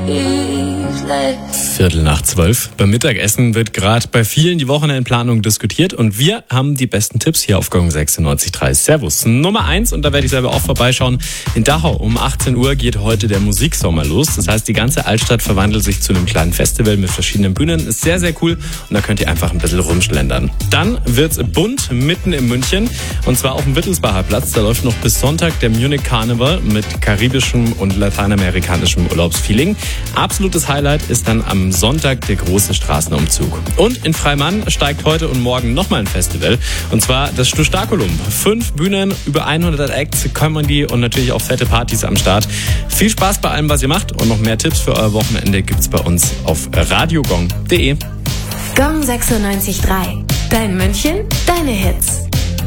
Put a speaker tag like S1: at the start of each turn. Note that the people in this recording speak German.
S1: 11:15. Beim Mittagessen wird gerade bei vielen die Wochenendplanung diskutiert und wir haben die besten Tipps hier auf Gong 96.3. Servus. Nummer 1, und da werde ich selber auch vorbeischauen, in Dachau um 18 Uhr geht heute der Musiksommer los. Das heißt, die ganze Altstadt verwandelt sich zu einem kleinen Festival mit verschiedenen Bühnen. Ist sehr, sehr cool und da könnt ihr einfach ein bisschen rumschlendern. Dann wird's bunt mitten in München und zwar auf dem Wittelsbacher Platz. Da läuft noch bis Sonntag der Munich Carnival mit karibischem und lateinamerikanischem Urlaubsfeeling. Absolutes Highlight ist dann am Sonntag der große Straßenumzug. Und in Freimann steigt heute und morgen nochmal ein Festival. Und zwar das Stustakulum. 5 Bühnen, über 100 Acts, Comedy und natürlich auch fette Partys am Start. Viel Spaß bei allem, was ihr macht. Und noch mehr Tipps für euer Wochenende gibt's bei uns auf radiogong.de.
S2: Gong 96.3. Dein München, deine Hits.